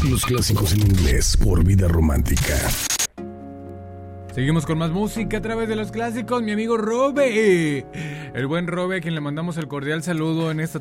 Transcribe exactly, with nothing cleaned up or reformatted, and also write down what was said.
Los clásicos en inglés por Vida Romántica. Seguimos con más música a través de los clásicos. Mi amigo Robe, el buen Robe, a quien le mandamos el cordial saludo en esta